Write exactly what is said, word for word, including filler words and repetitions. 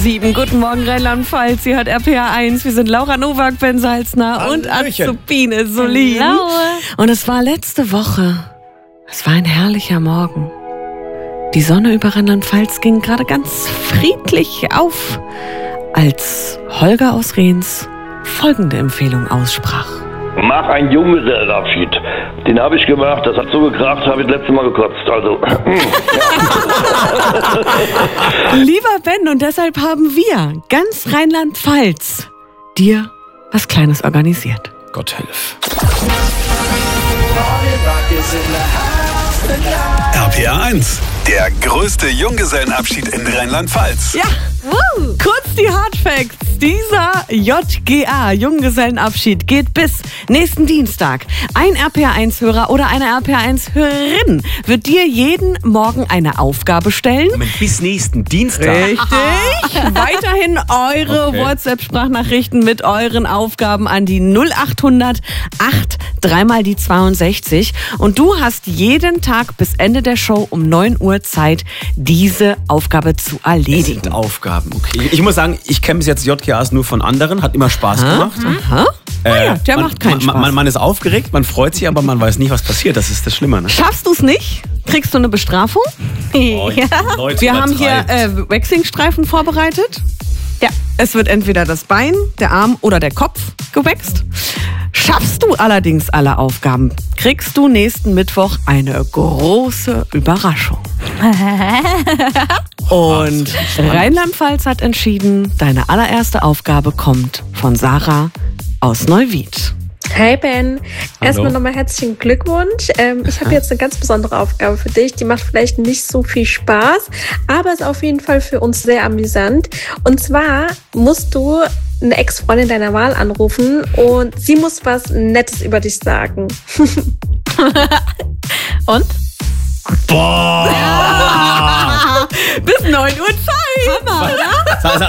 sieben. Guten Morgen Rheinland-Pfalz. Sie hört R P R eins. Wir sind Laura Nowak, Ben Salzner und Azubine Solin. Hallo. Und es war letzte Woche. Es war ein herrlicher Morgen. Die Sonne über Rheinland-Pfalz ging gerade ganz friedlich auf, als Holger aus Rehns folgende Empfehlung aussprach. Mach einen Junggesellenabschied. Den habe ich gemacht, das hat so gekracht, habe ich das letzte Mal gekotzt. Also, Lieber Ben, und deshalb haben wir, ganz Rheinland-Pfalz, dir was Kleines organisiert. Gott hilf. R P R eins, der größte Junggesellenabschied in Rheinland-Pfalz. Ja, uh. kurz die Hardfacts. Dieser J G A, Junggesellenabschied, geht bis nächsten Dienstag. Ein R P R eins Hörer oder eine R P R eins Hörerin wird dir jeden Morgen eine Aufgabe stellen. Moment, bis nächsten Dienstag. Richtig. Weiterhin eure Okay. WhatsApp-Sprachnachrichten mit euren Aufgaben an die null achthundert acht dreimal die zweiundsechzig. Und du hast jeden Tag bis Ende der Show um neun Uhr Zeit, diese Aufgabe zu erledigen. Sind Aufgaben, okay. Ich muss sagen, ich kenne bis jetzt J G As nur von anderen, hat immer Spaß gemacht. Aha. Äh, Ah ja, der man, macht keinen man, Spaß. Man, man ist aufgeregt, man freut sich, aber man weiß nicht, was passiert. Das ist das Schlimme. Ne? Schaffst du es nicht? Kriegst du eine Bestrafung? Oh, Leute, Wir haben hier übertreibt. äh, Waxingstreifen vorbereitet. Ja, es wird entweder das Bein, der Arm oder der Kopf gewaxt. Schaffst du allerdings alle Aufgaben, kriegst du nächsten Mittwoch eine große Überraschung. Und Rheinland-Pfalz hat entschieden, deine allererste Aufgabe kommt von Sarah aus Neuwied. Hi Ben, erstmal nochmal herzlichen Glückwunsch. Ähm, ich habe jetzt eine ganz besondere Aufgabe für dich. Die macht vielleicht nicht so viel Spaß, aber ist auf jeden Fall für uns sehr amüsant. Und zwar musst du eine Ex-Freundin deiner Wahl anrufen und sie muss was Nettes über dich sagen. Und? Boah! Bis neun Uhr Zeit. Sag-